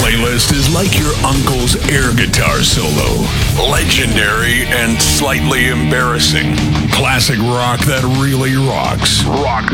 playlist is like your uncle's air guitar solo. Legendary and slightly embarrassing. Classic rock that really rocks. Rock